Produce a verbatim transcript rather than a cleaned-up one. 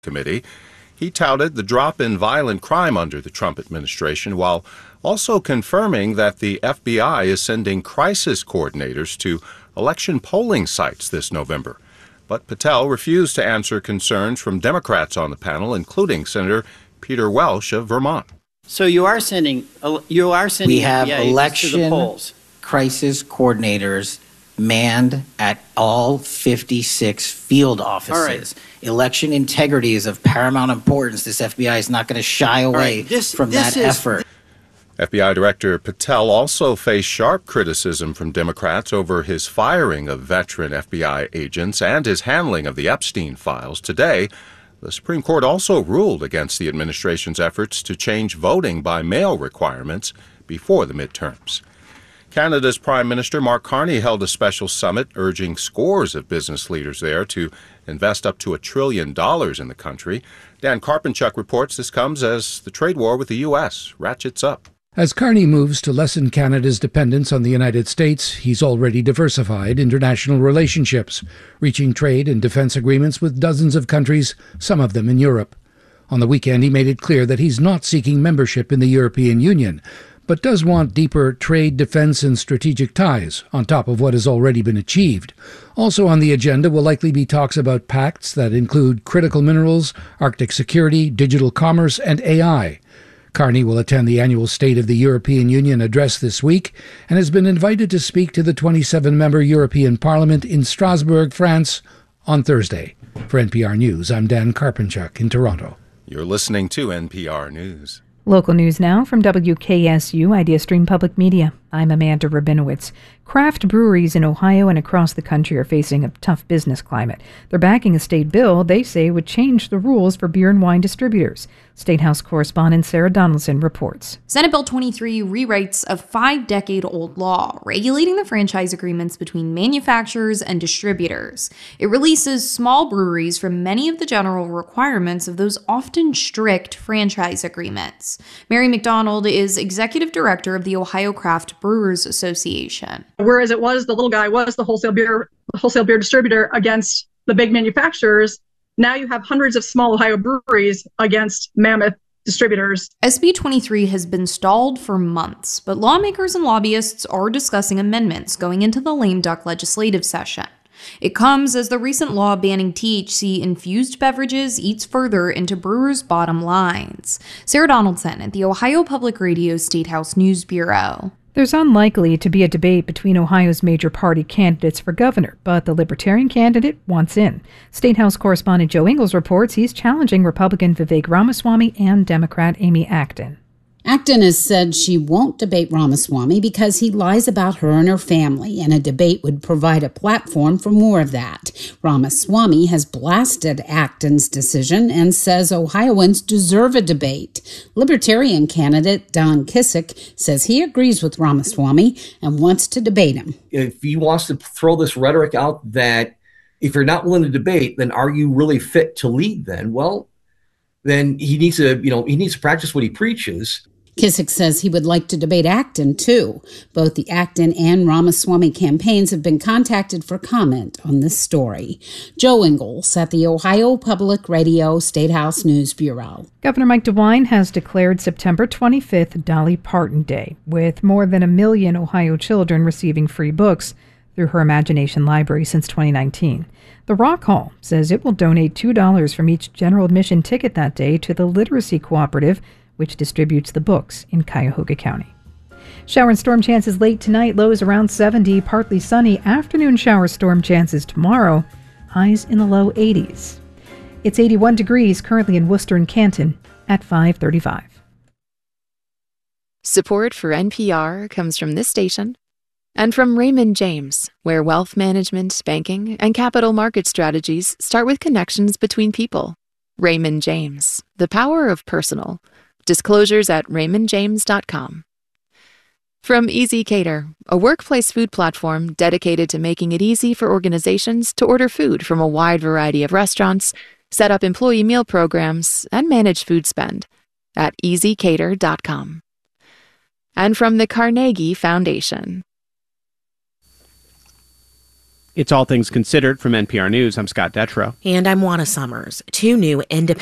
Committee. He touted the drop in violent crime under the Trump administration while also confirming that the F B I is sending crisis coordinators to election polling sites this November. But Patel refused to answer concerns from Democrats on the panel, including Senator Peter Welch of Vermont. So you are sending you are sending we have F B I election to the polls. Crisis coordinators manned at all fifty-six field offices. All right. Election integrity is of paramount importance. This F B I is not going to shy away right. this, from this that is, effort. F B I Director Patel also faced sharp criticism from Democrats over his firing of veteran F B I agents and his handling of the Epstein files. Today, the Supreme Court also ruled against the administration's efforts to change voting by mail requirements before the midterms. Canada's Prime Minister Mark Carney held a special summit urging scores of business leaders there to invest up to a trillion dollars in the country. Dan Karpenchuk reports this comes as the trade war with the U S ratchets up. As Carney moves to lessen Canada's dependence on the United States, he's already diversified international relationships, reaching trade and defense agreements with dozens of countries, some of them in Europe. On the weekend, he made it clear that he's not seeking membership in the European Union, but does want deeper trade, defense, and strategic ties on top of what has already been achieved. Also on the agenda will likely be talks about pacts that include critical minerals, Arctic security, digital commerce, and A I. Carney will attend the annual State of the European Union address this week and has been invited to speak to the twenty-seven member European Parliament in Strasbourg, France, on Thursday. For N P R News, I'm Dan Karpenchuk in Toronto. You're listening to N P R News. Local news now from W K S U IdeaStream Public Media. I'm Amanda Rabinowitz. Craft breweries in Ohio and across the country are facing a tough business climate. They're backing a state bill they say would change the rules for beer and wine distributors. State House correspondent Sarah Donaldson reports. Senate Bill twenty-three rewrites a five-decade-old law regulating the franchise agreements between manufacturers and distributors. It releases small breweries from many of the general requirements of those often strict franchise agreements. Mary McDonald is executive director of the Ohio Craft Brewers Association. Whereas it was the little guy was the wholesale beer wholesale beer distributor against the big manufacturers, now you have hundreds of small Ohio breweries against mammoth distributors. S B twenty-three has been stalled for months, but lawmakers and lobbyists are discussing amendments going into the lame duck legislative session. It comes as the recent law banning T H C-infused beverages eats further into brewers' bottom lines. Sarah Donaldson at the Ohio Public Radio State House News Bureau. There's unlikely to be a debate between Ohio's major party candidates for governor, but the Libertarian candidate wants in. State House correspondent Joe Ingles reports he's challenging Republican Vivek Ramaswamy and Democrat Amy Acton. Acton has said she won't debate Ramaswamy because he lies about her and her family, and a debate would provide a platform for more of that. Ramaswamy has blasted Acton's decision and says Ohioans deserve a debate. Libertarian candidate Don Kissick says he agrees with Ramaswamy and wants to debate him. If he wants to throw this rhetoric out that if you're not willing to debate, then are you really fit to lead then? Well, then he needs to, you know, he needs to practice what he preaches. Kissick says he would like to debate Acton, too. Both the Acton and Ramaswamy campaigns have been contacted for comment on this story. Joe Ingles at the Ohio Public Radio State House News Bureau. Governor Mike DeWine has declared September twenty-fifth Dolly Parton Day, with more than a million Ohio children receiving free books through her Imagination Library since twenty nineteen. The Rock Hall says it will donate two dollars from each general admission ticket that day to the Literacy Cooperative, which distributes the books in Cuyahoga County. Shower and storm chances late tonight, lows around seventy, partly sunny. Afternoon shower storm chances tomorrow, highs in the low eighties. It's eighty-one degrees currently in Worcester and Canton at five thirty-five. Support for N P R comes from this station and from Raymond James, where wealth management, banking, and capital market strategies start with connections between people. Raymond James, the power of personal. Disclosures at raymond james dot com. From Easy Cater, a workplace food platform dedicated to making it easy for organizations to order food from a wide variety of restaurants, set up employee meal programs, and manage food spend at easy cater dot com. And from the Carnegie Foundation. It's All Things Considered from N P R News. I'm Scott Detrow. And I'm Juana Summers. Two new independent